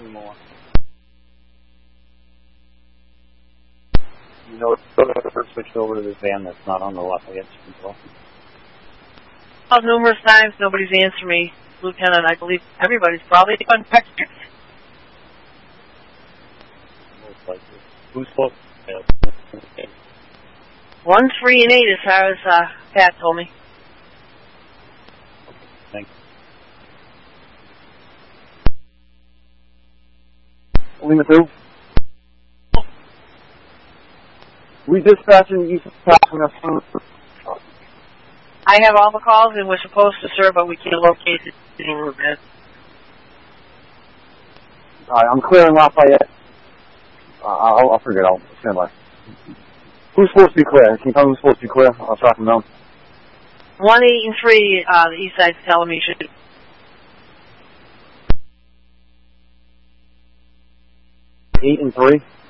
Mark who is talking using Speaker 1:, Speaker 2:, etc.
Speaker 1: anymore. You know, it's switched over to this van that's not on the Lafayette control.
Speaker 2: Called numerous times, nobody's answered me. Lieutenant, I believe everybody's probably contacted.
Speaker 1: Most likely. Who's supposed to
Speaker 2: 1, 3, and 8 as far as Pat told me.
Speaker 1: Thanks.
Speaker 3: Lima 2. We dispatching you dispatching us.
Speaker 2: I have all the calls and we're supposed to serve, but we can't locate it anywhere, man.
Speaker 3: Alright, I'm clearing Lafayette. I'll figure it out. Stand by. Who's supposed to be clear? Can you tell me who's supposed to be clear? I'll track them down.
Speaker 2: 1, 8, and 3, the east side's telling me should.
Speaker 3: 8 and 3?